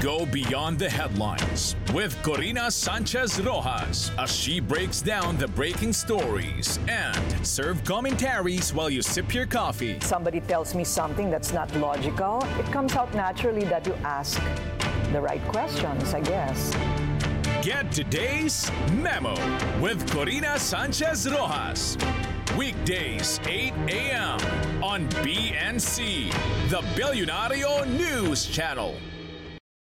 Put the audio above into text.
Go beyond the headlines with Corina Sanchez Rojas as she breaks down the breaking stories and serve commentaries while you sip your coffee. Somebody tells me something that's not logical, it comes out naturally that you ask the right questions, I guess. Get today's memo with Corina Sanchez Rojas. Weekdays, 8 a.m. on BNC, the Billionario News Channel.